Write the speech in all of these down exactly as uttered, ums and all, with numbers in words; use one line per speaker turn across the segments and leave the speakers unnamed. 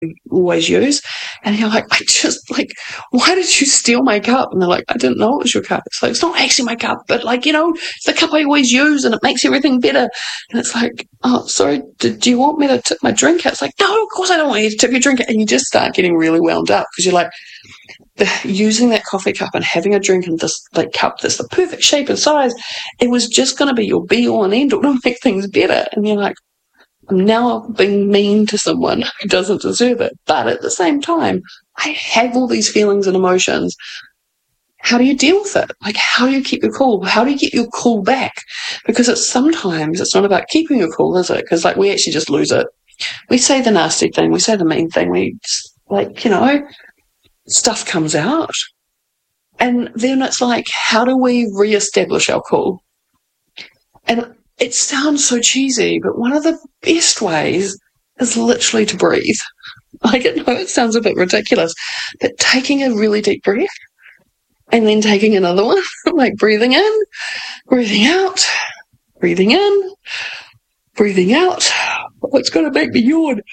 always use. And you're like, I just, like, why did you steal my cup? And they're like, I didn't know it was your cup. It's like, it's not actually my cup, but, like, you know, it's the cup I always use and it makes everything better. And it's like, oh, sorry, do, do you want me to tip my drink out? It's like, no, of course I don't want you to tip your drink out. And you just start getting really wound up because you're like, the, using that coffee cup and having a drink in this, like, cup that's the perfect shape and size, it was just going to be your be-all and end-all to make things better. And you're like, I'm now being mean to someone who doesn't deserve it. But at the same time, I have all these feelings and emotions. How do you deal with it? Like, how do you keep your cool? How do you get your cool back? Because it's sometimes it's not about keeping your cool, is it? Because, like, we actually just lose it. We say the nasty thing. We say the mean thing. We just, like, you know, stuff comes out. And then it's like, how do we reestablish our cool? And it sounds so cheesy, but one of the best ways is literally to breathe. Like, I know it sounds a bit ridiculous, but taking a really deep breath and then taking another one, like breathing in, breathing out, breathing in, breathing out. Oh, it's going to make me yawn.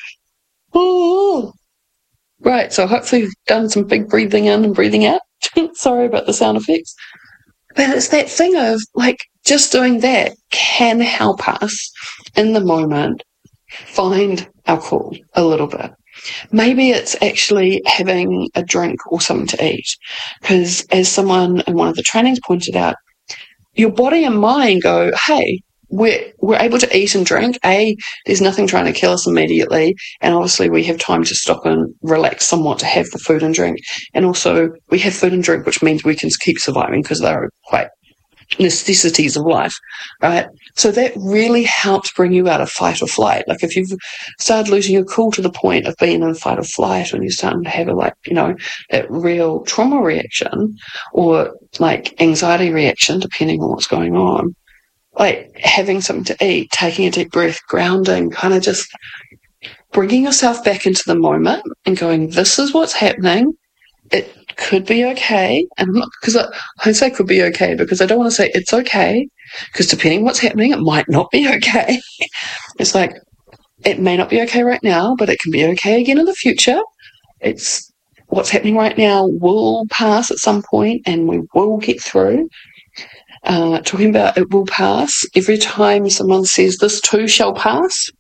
Oh. Right, so hopefully you've done some big breathing in and breathing out. Sorry about the sound effects. But it's that thing of, like, just doing that can help us in the moment find our cool a little bit. Maybe it's actually having a drink or something to eat. Because as someone in one of the trainings pointed out, your body and mind go, hey, we're, we're able to eat and drink. A, there's nothing trying to kill us immediately. And obviously we have time to stop and relax somewhat to have the food and drink. And also we have food and drink, which means we can keep surviving because they're quite necessities of life, right? So that really helps bring you out of fight or flight. Like, if you've started losing your cool to the point of being in fight or flight, and you're starting to have a, like, you know, that real trauma reaction or like anxiety reaction, depending on what's going on, like having something to eat, taking a deep breath, grounding, kind of just bringing yourself back into the moment and going, this is what's happening. It could be okay. And I'm not, because I, I say could be okay because I don't want to say it's okay, because depending on what's happening, it might not be okay. It's like, it may not be okay right now, but it can be okay again in the future. It's what's happening right now will pass at some point and we will get through. Uh, talking about it will pass, every time someone says this too shall pass,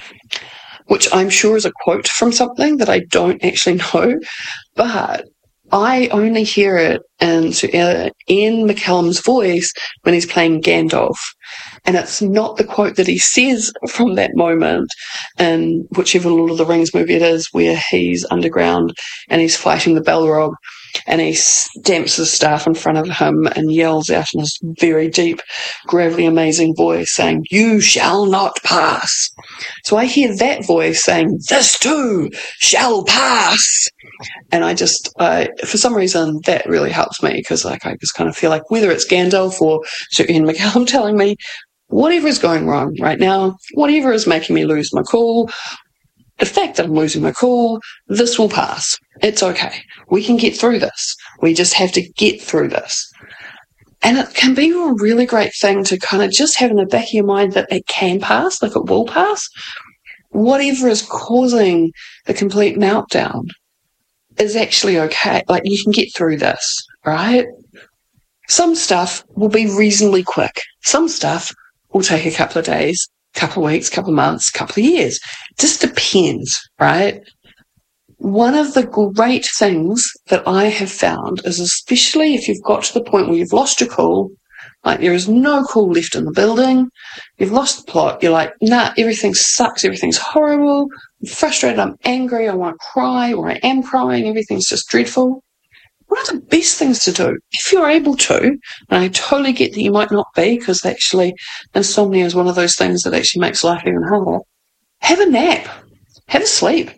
which I'm sure is a quote from something that I don't actually know, but I only hear it in uh, Ian McKellen's voice when he's playing Gandalf. And it's not the quote that he says from that moment in whichever Lord of the Rings movie it is, where he's underground and he's fighting the Balrog and he stamps his staff in front of him and yells out in his very deep, gravelly, amazing voice saying, you shall not pass. So I hear that voice saying, this too shall pass. And I just, uh, for some reason, that really helps me, because, like, I just kind of feel like whether it's Gandalf or Sir Ian McKellen telling me whatever is going wrong right now, whatever is making me lose my cool, the fact that I'm losing my cool, this will pass. It's okay. We can get through this. We just have to get through this. And it can be a really great thing to kind of just have in the back of your mind that it can pass, like it will pass. Whatever is causing the complete meltdown is actually okay. Like, you can get through this, right? Some stuff will be reasonably quick. Some stuff will take a couple of days, couple of weeks, couple of months, couple of years. It just depends, right? One of the great things that I have found is, especially if you've got to the point where you've lost your cool, like there is no cool left in the building, you've lost the plot, you're like, nah, everything sucks, everything's horrible, I'm frustrated, I'm angry, I want to cry, or I am crying, everything's just dreadful. One of the best things to do, if you're able to, and I totally get that you might not be, because actually insomnia is one of those things that actually makes life even harder, have a nap, have a sleep.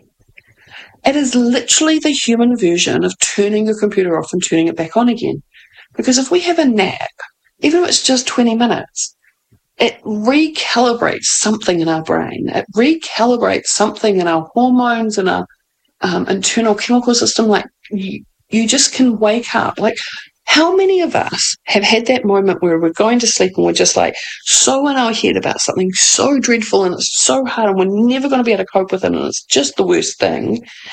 It is literally the human version of turning your computer off and turning it back on again. Because if we have a nap, even if it's just twenty minutes, it recalibrates something in our brain. It recalibrates something in our hormones and our um, internal chemical system. Like, you, you just can wake up. Like, How many of us have had that moment where we're going to sleep and we're just like so in our head about something so dreadful and it's so hard and we're never going to be able to cope with it and it's just the worst thing.